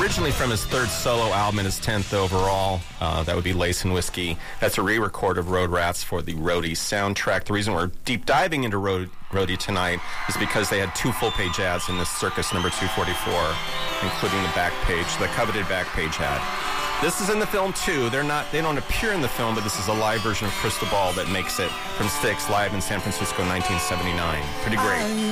originally from his third solo album and his 10th overall. That would be Lace and Whiskey. That's a re-record of Road Rats for the Roadie soundtrack. The reason we're deep diving into Roadie tonight is because they had 2 full-page ads in this Circus number 244, including the back page, the coveted back page ad. This is in the film too. They don't appear in the film, but this is a live version of Crystal Ball that makes it from Styx live in San Francisco 1979. Pretty great.